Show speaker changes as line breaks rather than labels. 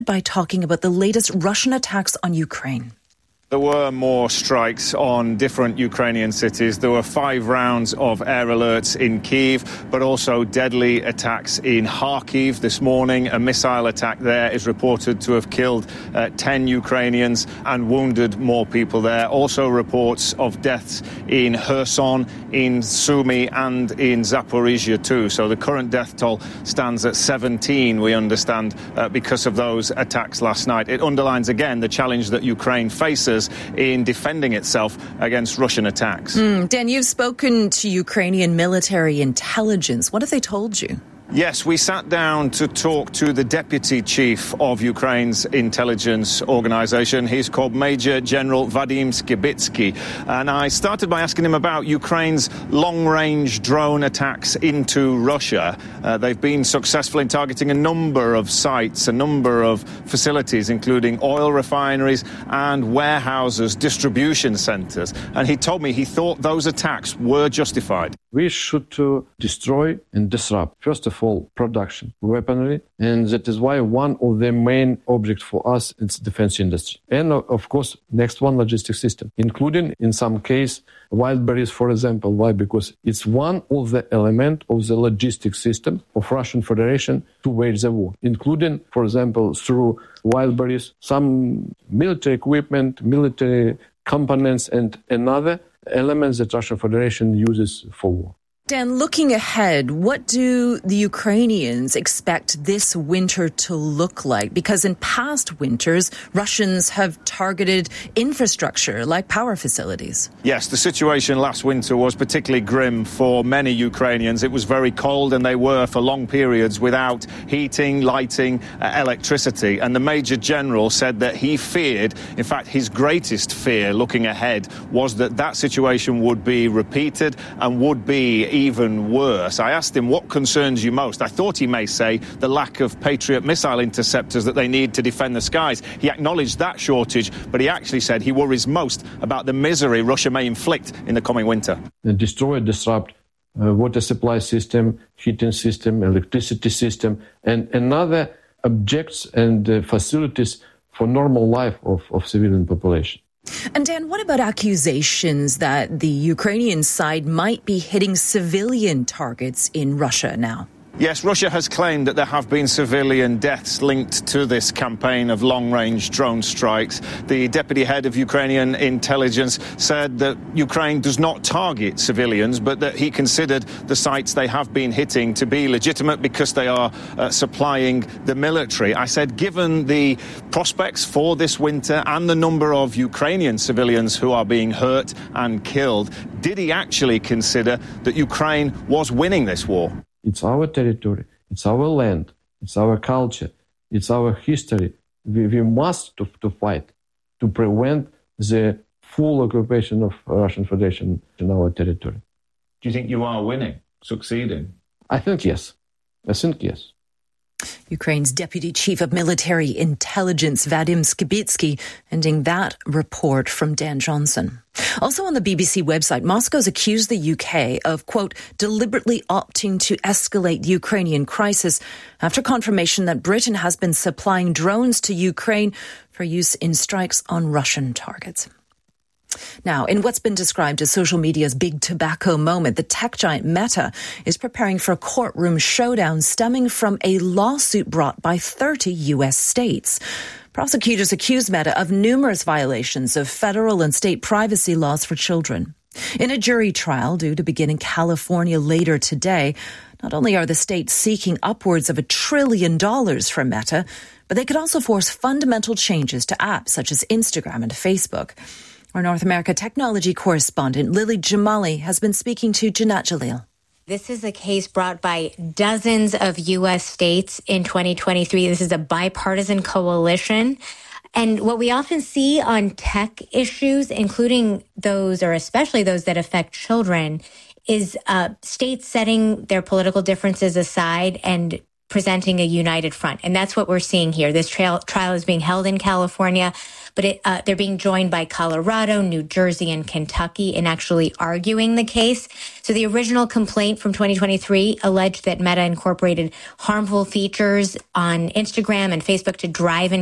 by talking about the latest Russian attacks on Ukraine.
There were more strikes on different Ukrainian cities. There were 5 rounds of air alerts in Kyiv, but also deadly attacks in Kharkiv this morning. A missile attack there is reported to have killed 10 Ukrainians and wounded more people there. Also reports of deaths in Kherson, in Sumy and in Zaporizhia too. So the current death toll stands at 17, we understand, because of those attacks last night. It underlines again the challenge that Ukraine faces in defending itself against Russian attacks.
Dan, you've spoken to Ukrainian military intelligence. What have they told you?
Yes, we sat down to talk to the deputy chief of Ukraine's intelligence organization. He's called Major General Vadim Skibitsky. And I started by asking him about Ukraine's long-range drone attacks into Russia. They've been successful in targeting a number of sites, a number of facilities, including oil refineries and warehouses, distribution centers. And he told me he thought those attacks were justified.
We should destroy and disrupt, first of all, production, weaponry, and that is why one of the main objects for us is defense industry. And of course, next one, logistics system, including in some case, wildberries, for example. Why? Because it's one of the elements of the logistics system of Russian Federation to wage the war, including, for example, through wildberries, some military equipment, military components, and another elements that Russian Federation uses for war.
Dan, looking ahead, what do the Ukrainians expect this winter to look like? Because in past winters, Russians have targeted infrastructure like power facilities.
Yes, the situation last winter was particularly grim for many Ukrainians. It was very cold and they were for long periods without heating, lighting, electricity. And the Major General said that he feared, in fact, his greatest fear looking ahead was that that situation would be repeated and would be even worse. I asked him what concerns you most. I thought he may say the lack of Patriot missile interceptors that they need to defend the skies. He acknowledged that shortage, but he actually said he worries most about the misery Russia may inflict in the coming winter.
Destroy, disrupt water supply system, heating system, electricity system, and another objects and facilities for normal life of civilian population.
And Dan, what about accusations that the Ukrainian side might be hitting civilian targets in Russia now?
Yes, Russia has claimed that there have been civilian deaths linked to this campaign of long-range drone strikes. The deputy head of Ukrainian intelligence said that Ukraine does not target civilians, but that he considered the sites they have been hitting to be legitimate because they are supplying the military. I said, given the prospects for this winter and the number of Ukrainian civilians who are being hurt and killed, did he actually consider that Ukraine was winning this war?
It's our territory, it's our land, it's our culture, it's our history. We must to fight to prevent the full occupation of Russian Federation in our territory.
Do you think you are winning, succeeding?
I think yes.
Ukraine's Deputy Chief of Military Intelligence, Vadim Skibitsky, ending that report from Dan Johnson. Also on the BBC website, Moscow's accused the UK of, quote, deliberately opting to escalate the Ukrainian crisis after confirmation that Britain has been supplying drones to Ukraine for use in strikes on Russian targets. Now, in what's been described as social media's big tobacco moment, the tech giant Meta is preparing for a courtroom showdown stemming from a lawsuit brought by 30 U.S. states. Prosecutors accuse Meta of numerous violations of federal and state privacy laws for children. In a jury trial due to begin in California later today, not only are the states seeking upwards of $1 trillion from Meta, but they could also force fundamental changes to apps such as Instagram and Facebook. Our North America technology correspondent, Lily Jamali, has been speaking to Janat Jalil.
This is a case brought by dozens of U.S. states in 2023. This is a bipartisan coalition. And what we often see on tech issues, including those or especially those that affect children, is states setting their political differences aside and presenting a united front. And that's what we're seeing here. This trial is being held in California, but they're being joined by Colorado, New Jersey, and Kentucky in actually arguing the case. So the original complaint from 2023 alleged that Meta incorporated harmful features on Instagram and Facebook to drive